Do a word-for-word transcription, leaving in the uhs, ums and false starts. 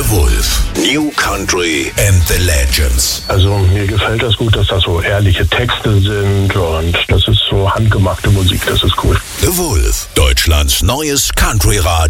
The Wolf. New Country and the Legends. Also mir gefällt das gut, dass das so ehrliche Texte sind und das ist so handgemachte Musik, das ist cool. The Wolf, Deutschlands neues Country-Radio.